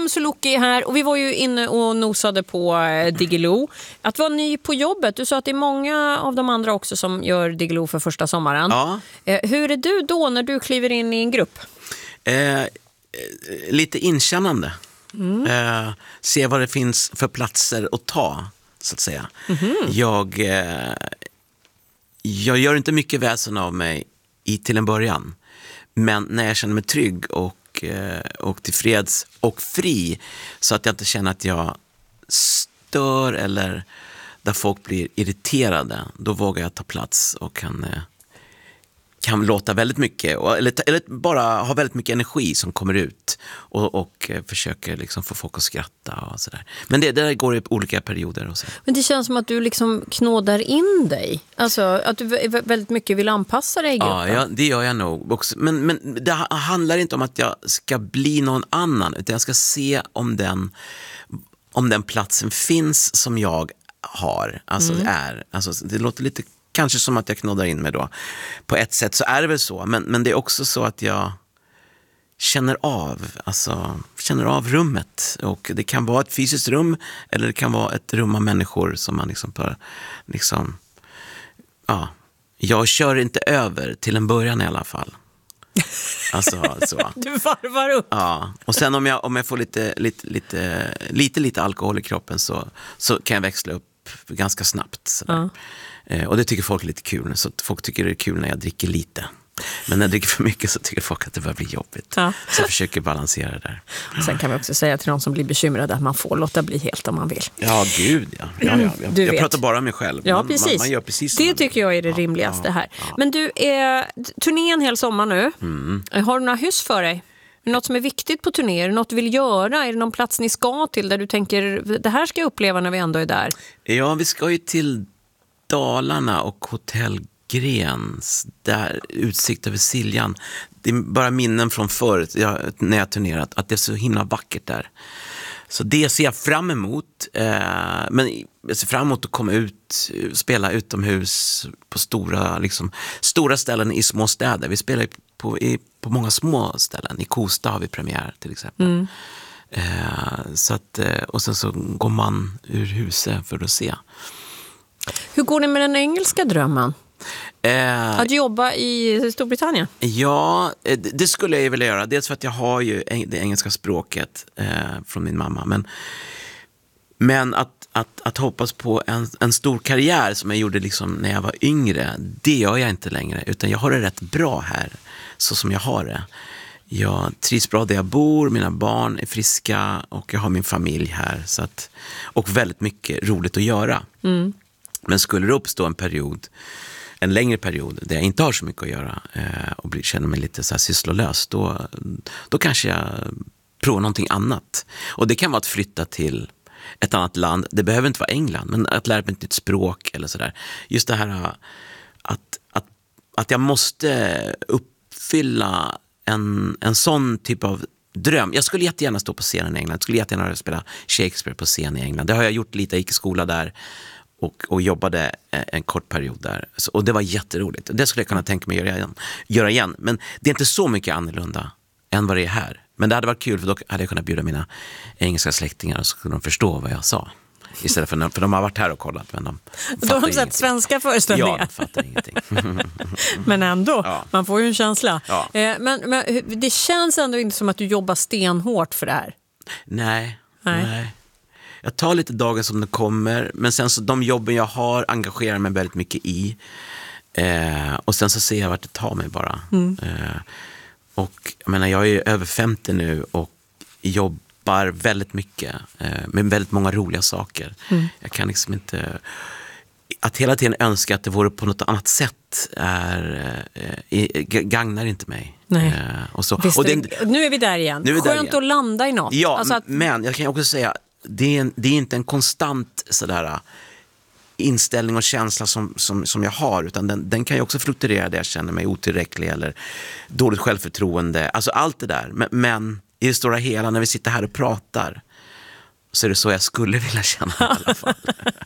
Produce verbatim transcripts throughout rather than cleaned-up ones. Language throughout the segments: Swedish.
Sam Sulocki här och vi var ju inne och nosade på Diggiloo. Att vara ny på jobbet, du sa att det är många av de andra också som gör Diggiloo för första sommaren. Ja. Hur är du då när du kliver in i en grupp? Eh, lite inkännande. Mm. Eh, se vad det finns för platser att ta, så att säga. Mm-hmm. Jag, eh, jag gör inte mycket väsen av mig i, till en början. Men när jag känner mig trygg och, eh, och tillfreds och fri, så att jag inte känner att jag stör eller där folk blir irriterade, då vågar jag ta plats och kan... Eh, kan låta väldigt mycket eller, eller bara ha väldigt mycket energi som kommer ut och, och försöker liksom få folk att skratta och sådär. Men det, det där går i olika perioder och så. Men det känns som att du liksom knådar in dig. Alltså att du väldigt mycket vill anpassa dig i gruppen. Ja, ja, det gör jag nog också. Men, men det handlar inte om att jag ska bli någon annan, utan jag ska se om den, om den platsen finns som jag har, alltså mm. är. Alltså, det låter lite kanske som att jag knoddar in mig då. På ett sätt så är det väl så. Men, men det är också så att jag känner av, alltså, känner av rummet. Och det kan vara ett fysiskt rum eller det kan vara ett rum av människor som man liksom bara, liksom, ja, jag kör inte över till en början i alla fall. Alltså, så. Du varvar upp. Ja, och sen om jag, om jag får lite, lite, lite, lite, lite alkohol i kroppen så, så kan jag växla upp ganska snabbt. Sådär. Ja. Och det tycker folk är lite kul. Så folk tycker det är kul när jag dricker lite. Men när jag dricker för mycket så tycker folk att det börjar bli jobbigt. Ja. Så jag försöker balansera det där. Sen kan vi också säga till de som blir bekymrade att man får låta bli helt om man vill. Ja, gud ja. ja, ja. Jag, jag pratar bara om mig själv. Ja, man, precis. Man, man gör precis det tycker jag är det ja, rimligaste här. Ja, ja. Men du, är turnén hel sommar nu. Mm. Har du några hyss för dig? Är det något som är viktigt på turné? Är det något du vill göra? Är det någon plats ni ska till där du tänker det här ska jag uppleva när vi ändå är där? Ja, vi ska ju till Dalarna och Hotell Grens, där utsikt över Siljan. Det är bara minnen från förut jag, när jag turnerat, att det är så himla vackert där. Så det ser jag fram emot. Eh, men jag ser fram emot att komma ut, spela utomhus på stora, liksom, stora ställen i små städer. Vi spelar på, i, på många små ställen. I Kosta har vi premiär till exempel. Mm. Eh, så att, och sen så går man ur huset för att se. Hur går det med den engelska drömmen? Eh, att jobba i Storbritannien? Ja, det, det skulle jag vilja göra. Dels för att jag har ju det engelska språket eh, från min mamma. Men, men att, att, att hoppas på en, en stor karriär som jag gjorde liksom när jag var yngre, det gör jag inte längre. Utan jag har det rätt bra här, så som jag har det. Jag trivs bra där jag bor, mina barn är friska och jag har min familj här. Så att, och väldigt mycket roligt att göra. Mm. Men skulle det uppstå en period, en längre period där jag inte har så mycket att göra eh, och blir, känner mig lite så här sysslolös, då, då kanske jag provar någonting annat. Och det kan vara att flytta till ett annat land. Det behöver inte vara England, men att lära mig ett nytt språk eller sådär. Just det här att, att, att jag måste uppfylla en, en sån typ av dröm. Jag skulle jättegärna stå på scenen i England. Jag skulle jättegärna spela Shakespeare på scen i England. Det har jag gjort lite, jag gick i skola där. Och, och jobbade en kort period där. Så, och det var jätteroligt. Det skulle jag kunna tänka mig göra igen, göra igen. Men det är inte så mycket annorlunda än vad det är här. Men det hade varit kul, för då hade jag kunnat bjuda mina engelska släktingar och så kunde de förstå vad jag sa. Istället för, för de har varit här och kollat. Men de då har de sett svenska föreställningar. Ja, de fattar ingenting. Men ändå, ja. Man får ju en känsla. Ja. Men, men det känns ändå inte som att du jobbar stenhårt för det här. Nej, nej. nej. Jag tar lite dagar som det kommer, men sen så de jobben jag har engagerar mig väldigt mycket i. Eh, och sen så ser jag vart det tar mig bara. Mm. Eh, och jag menar, jag är över femtio nu och jobbar väldigt mycket eh, med väldigt många roliga saker. Mm. Jag kan liksom inte... Att hela tiden önska att det vore på något annat sätt är, eh, gagnar inte mig. Nej. Eh, och så. Och det, nu är vi där igen. Nu är Skönt där igen. Att landa i något. Ja, alltså att... men jag kan också säga det är, en, det är inte en konstant sådär inställning och känsla som, som, som jag har, utan den, den kan ju också fluktuera där jag känner mig otillräcklig eller dåligt självförtroende, alltså allt det där, men, men i det stora hela när vi sitter här och pratar så är det så jag skulle vilja känna i alla fall.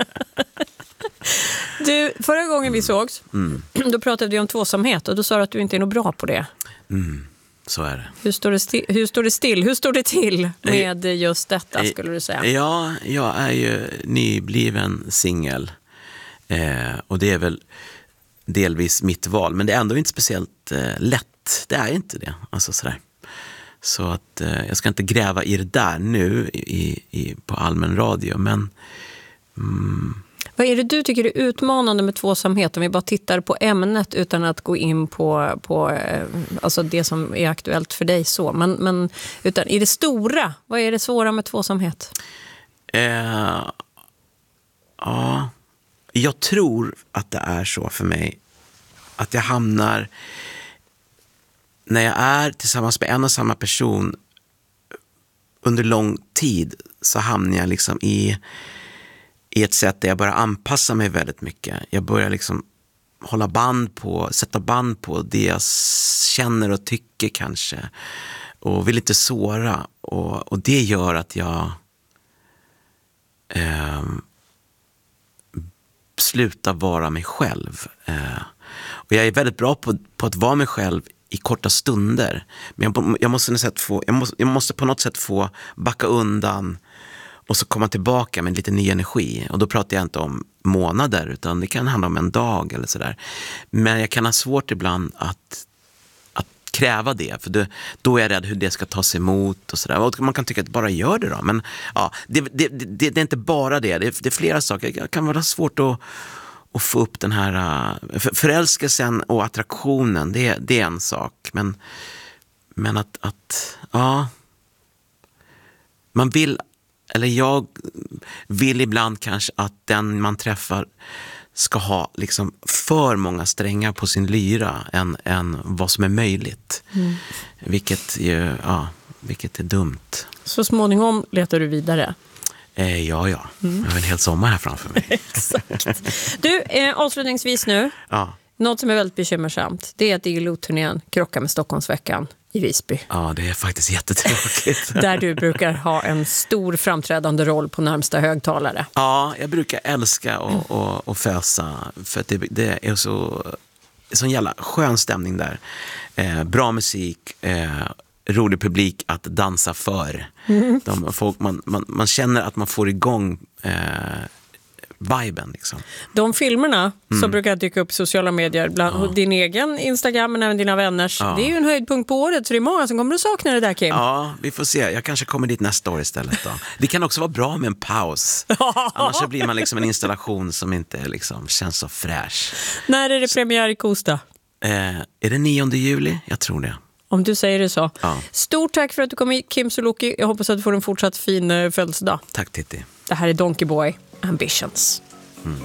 Du, förra gången vi sågs mm. då pratade vi om tvåsamhet och då sa du att du inte är nog bra på det. Mm. Så är det. Hur står det, sti- hur står det still? Hur står det till med just detta, skulle du säga? Ja, jag är ju nybliven singel. Eh, och det är väl delvis mitt val. Men det är ändå inte speciellt eh, lätt. Det är inte det. Alltså sådär. Så att eh, jag ska inte gräva i det där nu i, i, på allmän radio. Men... Mm, vad är det du tycker är utmanande med tvåsamhet, om vi bara tittar på ämnet utan att gå in på, på eh, alltså det som är aktuellt för dig så. Men, men utan i det stora, vad är det svåra med tvåsamhet? Eh, ja, jag tror att det är så för mig att jag hamnar, när jag är tillsammans med en och samma person under lång tid, så hamnar jag liksom i i ett sätt där jag börjar anpassa mig väldigt mycket. Jag börjar liksom hålla band på, sätta band på det jag känner och tycker kanske. Och vill inte såra. Och, och det gör att jag eh, slutar vara mig själv. Eh, och jag är väldigt bra på, på att vara mig själv i korta stunder. Men jag, jag, måste, sätt få, jag, måste, jag måste på något sätt få backa undan och så komma tillbaka med lite ny energi. Och då pratar jag inte om månader, utan det kan handla om en dag eller sådär. Men jag kan ha svårt ibland att, att kräva det. För då, då är jag rädd hur det ska tas emot och sådär. Och man kan tycka att bara gör det då. Men ja, det, det, det, det är inte bara det. Det är, det är flera saker. Det kan vara svårt att, att få upp den här för, förälskelsen och attraktionen. Det, det är en sak. Men, men att, att ja, man vill... Eller jag vill ibland kanske att den man träffar ska ha liksom för många strängar på sin lyra än, än vad som är möjligt. Mm. Vilket, ju, ja, vilket är dumt. Så småningom letar du vidare? Eh, ja, ja. Mm. Jag har en hel sommar här framför mig. Exakt. Du, eh, avslutningsvis nu. Ja. Något som är väldigt bekymmersamt, det är att Diggiloo-turnén krockar med Stockholmsveckan i Visby. Ja, det är faktiskt jättetråkigt. Där du brukar ha en stor framträdande roll på närmsta högtalare. Ja, jag brukar älska och, och, och fösa, för att det, det är så sån jävla skön stämning där. Eh, bra musik, eh, rolig publik att dansa för. Mm. De, folk, man, man, man känner att man får igång eh, viben liksom. De filmerna mm. som brukar dyka upp i sociala medier, bland ja. din egen Instagram men även dina vänners, ja. det är ju en höjdpunkt på året, så det är många som kommer att sakna det där, Kim. Ja, vi får se. Jag kanske kommer dit nästa år istället då. Det kan också vara bra med en paus. Annars så blir man liksom en installation som inte liksom känns så fräsch. När är det premiär i Kosta? Eh, är det nionde juli? Jag tror det. Om du säger det så. Ja. Stort tack för att du kom hit, Kim Sulocki. Jag hoppas att du får en fortsatt fin födelsedag. Tack, Titti. Det här är Donkey Boy Ambitions.